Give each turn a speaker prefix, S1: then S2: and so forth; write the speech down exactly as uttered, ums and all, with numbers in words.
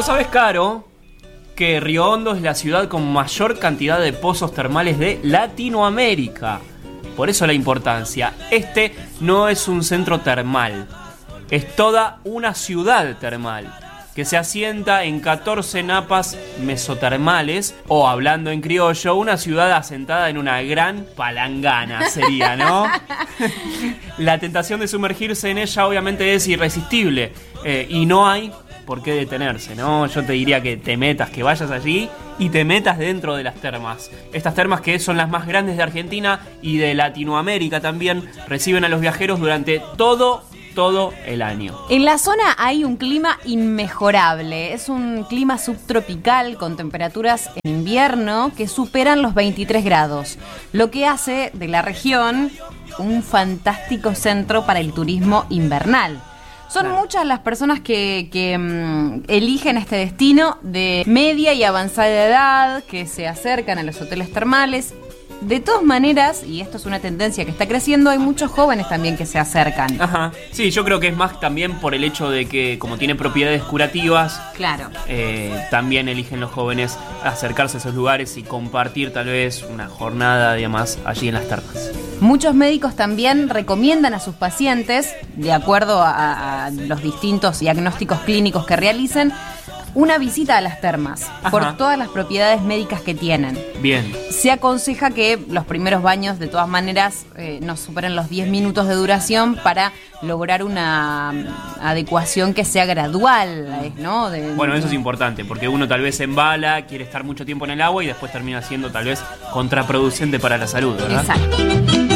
S1: Vos sabés, Caro, que Río Hondo es la ciudad con mayor cantidad de pozos termales de Latinoamérica. Por eso la importancia. Este no es un centro termal, es toda una ciudad termal que se asienta en catorce napas mesotermales, o hablando en criollo, una ciudad asentada en una gran palangana sería, ¿no? La tentación de sumergirse en ella obviamente es irresistible, eh, y no hay por qué detenerse, ¿no? Yo te diría que te metas, que vayas allí y te metas dentro de las termas. Estas termas, que son las más grandes de Argentina y de Latinoamérica también, reciben a los viajeros durante todo todo el año.
S2: En la zona hay un clima inmejorable. Es un clima subtropical con temperaturas en invierno que superan los veintitrés grados, lo que hace de la región un fantástico centro para el turismo invernal. Son claro. muchas las personas que, que um, eligen este destino de media y avanzada edad, que se acercan a los hoteles termales. De todas maneras, y esto es una tendencia que está creciendo, hay muchos jóvenes también que se acercan.
S1: Ajá. Sí, yo creo que es más también por el hecho de que, como tiene propiedades curativas,
S2: claro,
S1: eh, también eligen los jóvenes acercarse a esos lugares y compartir tal vez una jornada, además, allí en las termas.
S2: Muchos médicos también recomiendan a sus pacientes, de acuerdo a, a los distintos diagnósticos clínicos que realicen, una visita a las termas. Ajá. Por todas las propiedades médicas que tienen.
S1: Bien.
S2: Se aconseja que los primeros baños, de todas maneras, eh, no superen los diez minutos de duración para lograr una adecuación que sea gradual, ¿no? De,
S1: bueno, eso es importante, porque uno tal vez se embala, quiere estar mucho tiempo en el agua y después termina siendo tal vez contraproducente para la salud, ¿verdad?
S2: Exacto.